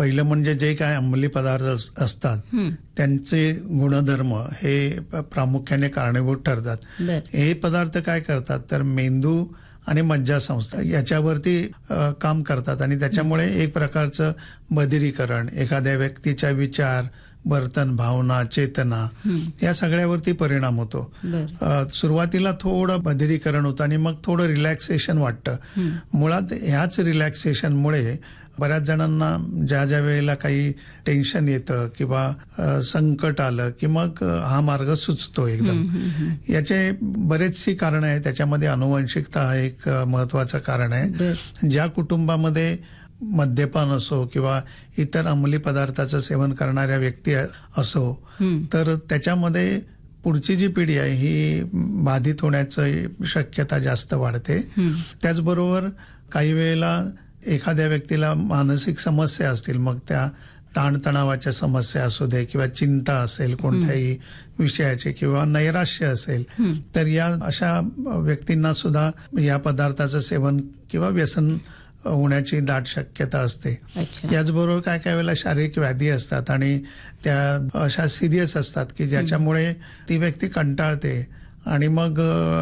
पहिलं म्हणजे जे काय अंमली पदार्थ असतात त्यांचे गुणधर्म हे प्रामुख्याने कारणीभूत ठरतात. हे पदार्थ काय करतात तर मेंदू आणि मज्जासंस्था याच्यावरती काम करतात आणि त्याच्यामुळे एक प्रकारचं बधिरीकरण, एखाद्या व्यक्तीच्या विचार, वर्तन, भावना, चेतना या सगळ्यावरती परिणाम होतो. सुरुवातीला थोडं बधिरीकरण होतं आणि मग थोडं रिलॅक्सेशन वाटतं. मुळात ह्याच रिलॅक्सेशनमुळे बऱ्याच जणांना ज्या ज्या वेळेला काही टेन्शन येतं किंवा संकट आलं की मग हा मार्ग सुचतो एकदम. याचे बरेचशी कारण आहे. त्याच्यामध्ये अनुवंशिकता हा एक महत्वाचं कारण आहे. ज्या कुटुंबामध्ये मद्यपान असो किंवा इतर अंमली पदार्थाचं सेवन करणाऱ्या व्यक्ती असो तर त्याच्यामध्ये पुढची जी पिढी आहे ही बाधित होण्याची शक्यता जास्त वाढते. त्याचबरोबर काही वेळेला एखाद्या व्यक्तीला मानसिक समस्या असतील, मग त्या ताणतणावाच्या समस्या असू दे किंवा चिंता असेल कोणत्याही विषयाची किंवा नैराश्य असेल तर या अशा व्यक्तींना सुद्धा या पदार्थाचं सेवन किंवा व्यसन होण्याची दाट शक्यता असते. याचबरोबर काय काय वेळेला शारीरिक व्याधी असतात आणि त्या अशा सिरियस असतात की ज्याच्यामुळे ती व्यक्ती कंटाळते आणि मग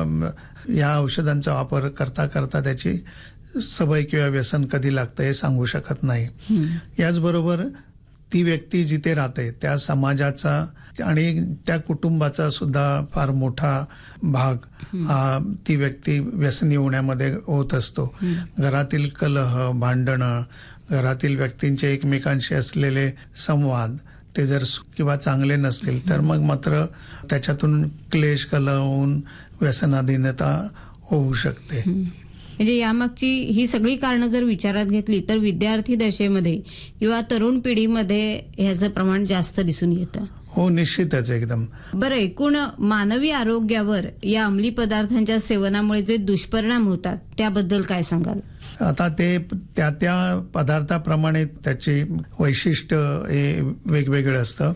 या औषधांचा वापर करता करता त्याची सवय किंवा व्यसन कधी लागतं हे सांगू शकत नाही. याचबरोबर ती व्यक्ती जिथे राहते त्या समाजाचा आणि त्या कुटुंबाचा सुद्धा फार मोठा भाग हा ती व्यक्ती व्यसनी होण्यामध्ये होत असतो. घरातील कलह, भांडणं, घरातील व्यक्तींचे एकमेकांशी असलेले संवाद ते जर किंवा चांगले नसतील तर मग मात्र त्याच्यातून क्लेश, कलह होऊन व्यसनाधीनता होऊ शकते. म्हणजे यामागची ही सगळी कारणं जर विचारात घेतली तर विद्यार्थी दशेमध्ये किंवा तरुण पिढीमध्ये ह्याचं प्रमाण जास्त दिसून येतं. हो, निश्चितच एकदम. बरं, एकूण मानवी आरोग्यावर या अंमली पदार्थांच्या सेवनामुळे जे दुष्परिणाम होतात त्याबद्दल काय सांगाल? आता ते त्या पदार्थाप्रमाणे त्याची वैशिष्ट्य हे वेगवेगळं असतं.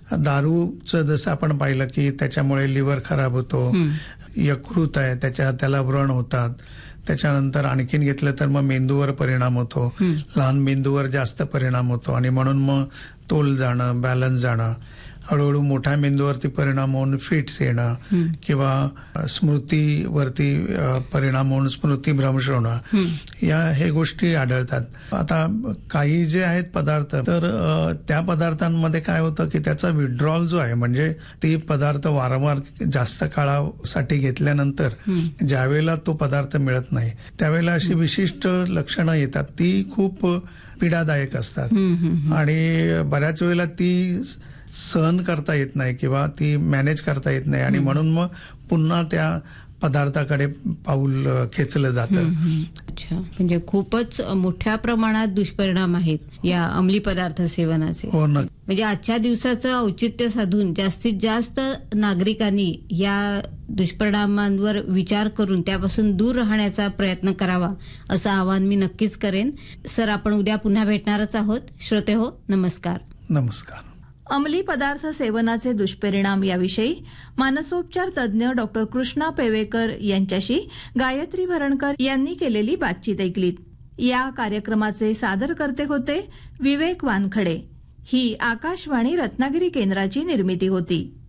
दारूचं जसं आपण पाहिलं की त्याच्यामुळे लिव्हर खराब होतो, यकृत आहे त्याला व्रण होतात. त्याच्यानंतर आणखीन घेतलं तर मग मेंदूवर परिणाम होतो, लहान मेंदूवर जास्त परिणाम होतो आणि म्हणून मग तोल जाणं, बॅलन्स जाणं, हळूहळू मोठ्या मेंदूवरती परिणाम होऊन फिट्स येणं किंवा स्मृतीवरती परिणाम होऊन स्मृतीभ्रंश होणं, हे गोष्टी आढळतात. आता काही जे आहेत पदार्थ तर त्या पदार्थांमध्ये काय होतं की त्याचा विड्रॉल जो आहे म्हणजे ते पदार्थ वारंवार जास्त काळासाठी घेतल्यानंतर ज्यावेळेला तो पदार्थ मिळत नाही त्यावेळेला अशी विशिष्ट लक्षणं येतात. ती खूप पीडादायक असतात आणि बऱ्याच वेळेला ती सहन करता येत नाही किंवा ती मॅनेज करता येत नाही आणि म्हणून मग पुन्हा त्या पदार्थाकडे पाऊल खेचलं जातं. अच्छा, म्हणजे खूपच मोठ्या प्रमाणात दुष्परिणाम आहेत या अंमली पदार्थ सेवनाचे. हो ना. म्हणजे आजच्या दिवसाचं औचित्य साधून जास्तीत जास्त नागरिकांनी या दुष्परिणामांवर विचार करून त्यापासून दूर राहण्याचा प्रयत्न करावा असं आवाहन मी नक्कीच करेन. सर, आपण उद्या पुन्हा भेटणारच आहोत. श्रोते हो, नमस्कार. नमस्कार. अंमली पदार्थ सेवनाचे दुष्परिणाम याविषयी मानसोपचार तज्ज्ञ डॉक्टर कृष्णा पेवेकर यांच्याशी गायत्री भरणकर यांनी केलेली बातचीत ऐकलीत. या कार्यक्रमाचे सादरकर्ते होते विवेक वानखडे. ही आकाशवाणी रत्नागिरी केंद्राची निर्मिती होती.